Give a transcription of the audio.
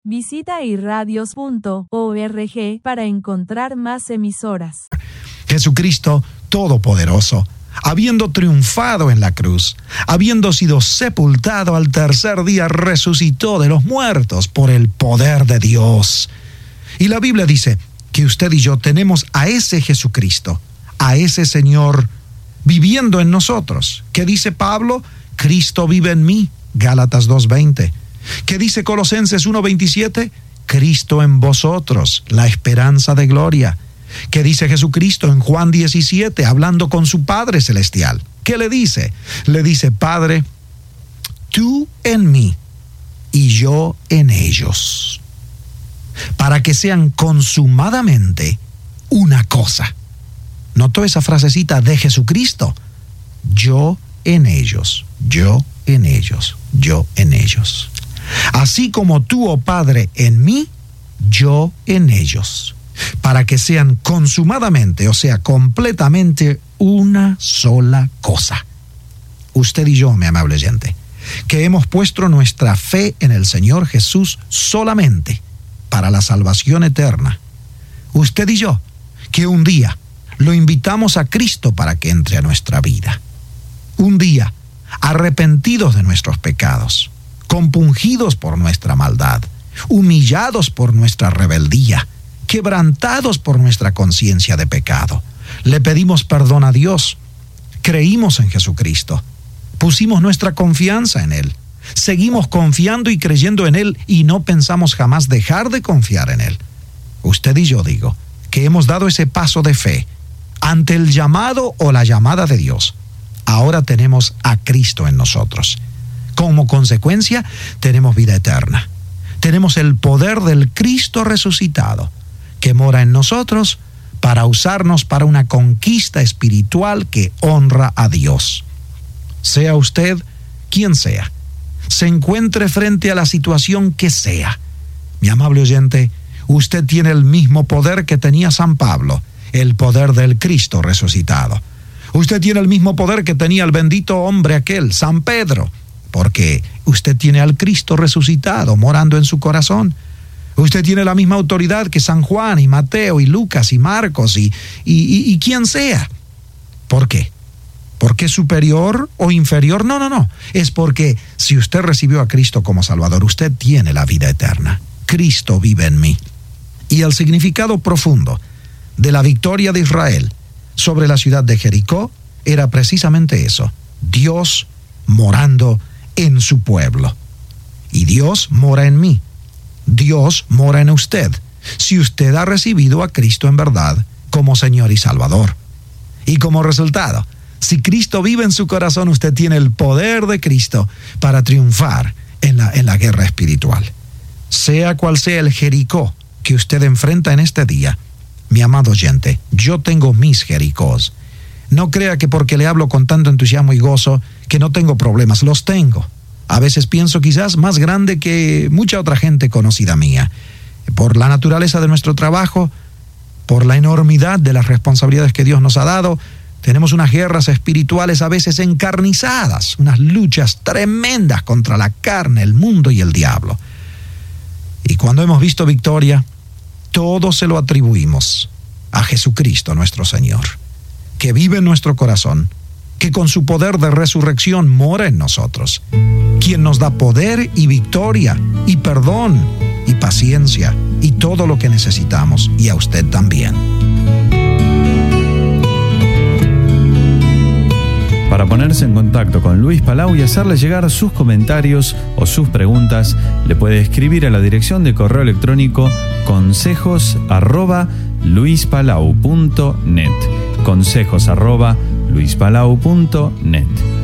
Visita irradios.org para encontrar más emisoras. Jesucristo Todopoderoso, habiendo triunfado en la cruz, habiendo sido sepultado al tercer día, resucitó de los muertos por el poder de Dios. Y la Biblia dice que usted y yo tenemos a ese Jesucristo, a ese Señor viviendo en nosotros. ¿Qué dice Pablo? Cristo vive en mí, Gálatas 2:20. ¿Qué dice Colosenses 1:27? Cristo en vosotros, la esperanza de gloria. ¿Qué dice Jesucristo en Juan 17, hablando con su Padre Celestial? ¿Qué le dice? Le dice: Padre, tú en mí y yo en ellos, para que sean consumadamente una cosa. ¿Notó esa frasecita de Jesucristo? Yo en ellos, yo en ellos, yo en ellos. Así como tú, oh Padre, en mí, yo en ellos, para que sean consumadamente, o sea, completamente una sola cosa. Usted y yo, mi amable oyente, que hemos puesto nuestra fe en el Señor Jesús solamente para la salvación eterna. Usted y yo, que un día lo invitamos a Cristo para que entre a nuestra vida. Un día, arrepentidos de nuestros pecados, compungidos por nuestra maldad, humillados por nuestra rebeldía, quebrantados por nuestra conciencia de pecado, le pedimos perdón a Dios, creímos en Jesucristo, pusimos nuestra confianza en Él, seguimos confiando y creyendo en Él y no pensamos jamás dejar de confiar en Él. Usted y yo, digo, que hemos dado ese paso de fe ante el llamado o la llamada de Dios. Ahora tenemos a Cristo en nosotros. Como consecuencia, tenemos vida eterna. Tenemos el poder del Cristo resucitado, que mora en nosotros para usarnos para una conquista espiritual que honra a Dios. Sea usted quien sea, se encuentre frente a la situación que sea. Mi amable oyente, usted tiene el mismo poder que tenía San Pablo, el poder del Cristo resucitado. Usted tiene el mismo poder que tenía el bendito hombre aquel, San Pedro, porque usted tiene al Cristo resucitado morando en su corazón. Usted tiene la misma autoridad que San Juan y Mateo y Lucas y Marcos y quien sea. ¿Por qué? ¿Porque es superior o inferior? No. Es porque si usted recibió a Cristo como Salvador, usted tiene la vida eterna. Cristo vive en mí. Y el significado profundo de la victoria de Israel sobre la ciudad de Jericó era precisamente eso: Dios morando en su pueblo. Y Dios mora en mí. Dios mora en usted, si usted ha recibido a Cristo en verdad como Señor y Salvador. Y como resultado, si Cristo vive en su corazón, usted tiene el poder de Cristo para triunfar en la guerra espiritual. Sea cual sea el Jericó que usted enfrenta en este día, mi amado oyente, yo tengo mis Jericós. No crea que porque le hablo con tanto entusiasmo y gozo que no tengo problemas, los tengo. A veces pienso quizás más grande que mucha otra gente conocida mía. Por la naturaleza de nuestro trabajo, por la enormidad de las responsabilidades que Dios nos ha dado, tenemos unas guerras espirituales a veces encarnizadas, unas luchas tremendas contra la carne, el mundo y el diablo. Y cuando hemos visto victoria, todo se lo atribuimos a Jesucristo nuestro Señor, que vive en nuestro corazón, que con su poder de resurrección mora en nosotros, quien nos da poder y victoria y perdón y paciencia y todo lo que necesitamos, y a usted también. Para ponerse en contacto con Luis Palau y hacerle llegar sus comentarios o sus preguntas, le puede escribir a la dirección de correo electrónico consejos@luispalau.net. consejos@luispalau.net.